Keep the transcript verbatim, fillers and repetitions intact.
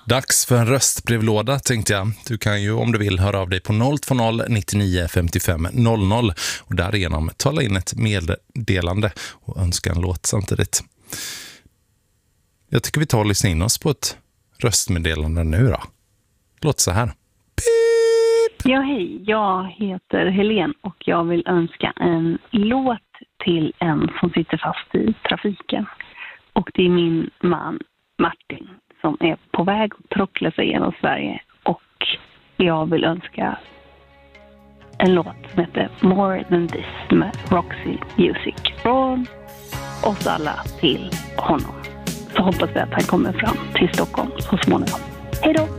Dags för en röstbrevlåda, tänkte jag. Du kan ju om du vill höra av dig på noll två noll nittionio femtiofem noll noll och därigenom tala in ett meddelande och önska en låt samtidigt. Jag tycker vi tar och lyssnar in oss på ett röstmeddelande nu då. Låt så här. Pip! Ja, hej. Jag heter Helen och jag vill önska en låt till en som sitter fast i trafiken. Och det är min man Martin som är på väg att trockla sig genom Sverige. Och jag vill önska en låt som heter More Than This med Roxy Music. Från oss alla till honom. Så hoppas vi att han kommer fram till Stockholm så småningom. Hej då!